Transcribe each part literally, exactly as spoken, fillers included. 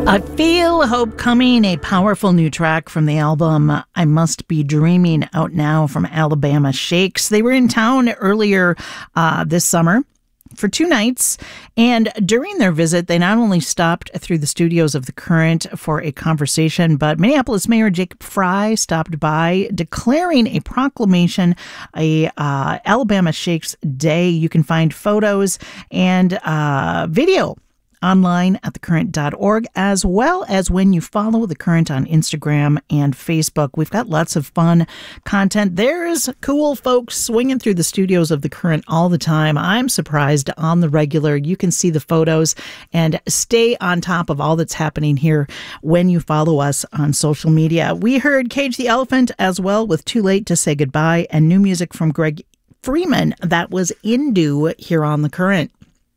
I Feel Hope Coming, a powerful new track from the album I Must Be Dreaming, out now from Alabama Shakes. They were in town earlier uh, this summer for two nights, and during their visit, they not only stopped through the studios of The Current for a conversation, but Minneapolis Mayor Jacob Frey stopped by, declaring a proclamation, a uh, Alabama Shakes Day. You can find photos and uh, video online at the current dot org, as well as when you follow The Current on Instagram and Facebook. We've got lots of fun content. There's cool folks swinging through the studios of The Current all the time. I'm surprised on the regular. You can see the photos and stay on top of all that's happening here when you follow us on social media. We heard Cage the Elephant as well with Too Late to Say Goodbye, and new music from Greg Freeman. That was Indu here on The Current.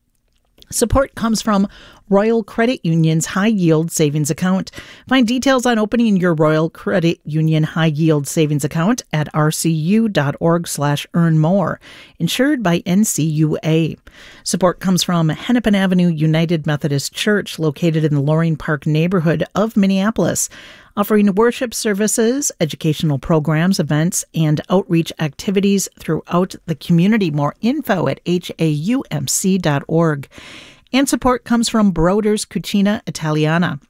Support comes from Royal Credit Union's High Yield Savings Account. Find details on opening your Royal Credit Union High Yield Savings Account at rcu.org slash earn more. Insured by N C U A. Support comes from Hennepin Avenue United Methodist Church, located in the Loring Park neighborhood of Minneapolis, offering worship services, educational programs, events, and outreach activities throughout the community. More info at h a u m c dot org. And support comes from Broder's Cucina Italiana,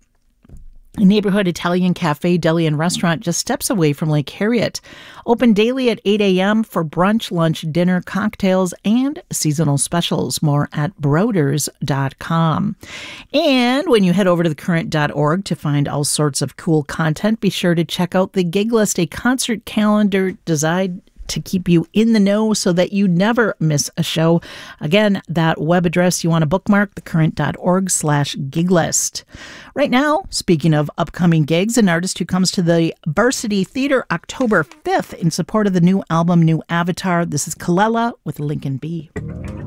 a neighborhood Italian cafe, deli, and restaurant just steps away from Lake Harriet. Open daily at eight a.m. for brunch, lunch, dinner, cocktails, and seasonal specials. More at broders dot com. And when you head over to the current dot org to find all sorts of cool content, be sure to check out the Gig List, a concert calendar designed to keep you in the know so that you never miss a show. Again, that web address you want to bookmark, the current dot org slash gig list. Right now, speaking of upcoming gigs, an artist who comes to the Varsity Theater October fifth in support of the new album, New Avatar. This is Kalela with Lincoln B.